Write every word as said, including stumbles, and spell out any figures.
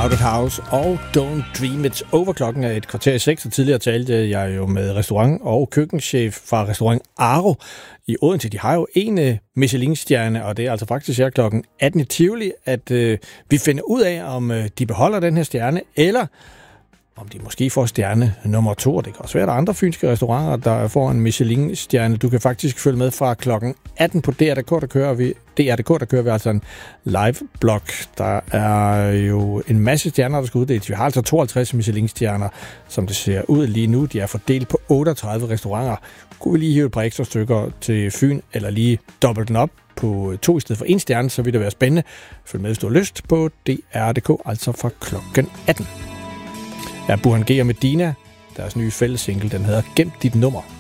Crowded House og Don't Dream It's Over. Klokken er et kvarter i seks, og tidligere talte jeg jo med restaurant- og køkkenchef fra restaurant Aro i Odense. De har jo en Michelin-stjerne, og det er altså faktisk her klokken atten i Tivoli, at øh, vi finder ud af, om øh, de beholder den her stjerne, eller om de måske får stjerne nummer to. Det kan også være, at der er andre fynske restauranter, der får en Michelin-stjerne. Du kan faktisk følge med fra klokken atten på D R punktum D K, der kører vi, D R punktum D K, der kører vi altså en live-blog. Der er jo en masse stjerner, der skal uddeles. Vi har altså tooghalvtreds Michelin-stjerner, som det ser ud lige nu. De er fordelt på otteogtredive restauranter. Kunne vi lige hive et par ekstra stykker til Fyn, eller lige dobbelt den op på to i stedet for en stjerne, så vil det være spændende. Følg med, hvis du har lyst på D R punktum D K, altså fra klokken atten. Ja, Burhan G og Medina, deres nye fællessingle, den hedder Gem dit nummer.